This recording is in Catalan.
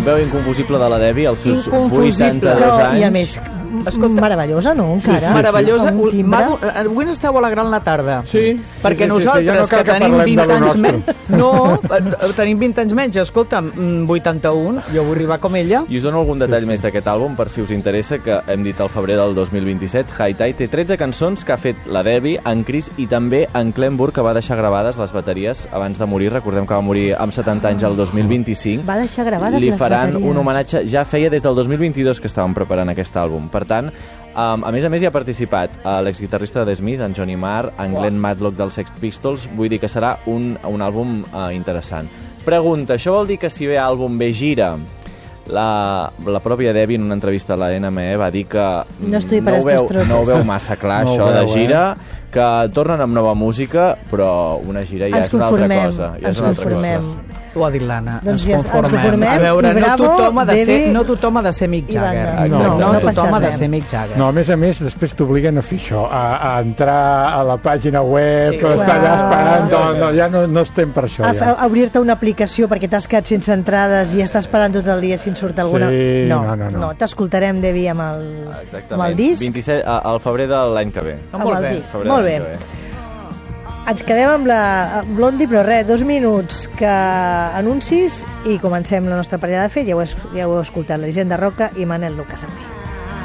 veu inconfusible de la Debbie als seus Inconfusible. 82 anys. I a més, meravellosa, no? Encara. Meravellosa. Amb un timbre. Avui ens esteu alegrant la tarda. Sí. Perquè nosaltres, que tenim 20 anys menys... No, tenim 20 anys menys. Escolta'm, 81, jo vull arribar com ella. I us dono algun detall més d'aquest àlbum, per si us interessa, que hem dit al febrer del 2027. High Tide té 13 cançons que ha fet la Debbie, en Chris i també en Clenburn, que va deixar gravades les bateries abans de morir. Recordem que va morir amb 70 anys el 2025. Va deixar gravades Li les faran bateries. un homenatge, ja feia des del 2022 que estaven preparant aquest àlbum. Per tant, a més hi ha participat l'exguitarrista de The Smith, en Johnny Marr, en Glenn Matlock dels Sex Pistols. Vull dir que serà un àlbum interessant. Pregunta, això vol dir que si ve àlbum ve gira? La pròpia Debbie en una entrevista a la NME va dir que no ho veu massa clar, no això de gira, que tornen amb nova música, però una gira ja és una altra cosa. Ens conformem. Ho ha dit l'Anna, doncs ens conformem. A veure, no tothom ha de ser Mick Jagger. No tothom ha de ser Mick Jagger. No, a més, després t'obliguen a fer això, a entrar a la pàgina web, sí, estar allà esperant, ja no estem per això. A obrir-te una aplicació perquè t'has quedat sense entrades i estàs esperant tot el dia si en surt alguna. Sí, no. T'escoltarem, Debbie, amb el disc. 27 al febrer de l'any que ve. Molt bé. Ens quedem amb la Blondie, però res, 2 minuts que anuncis i comencem la nostra parella de fet. Ja ho heu escoltat, la Hisenda Roca i Manel Lucas avui.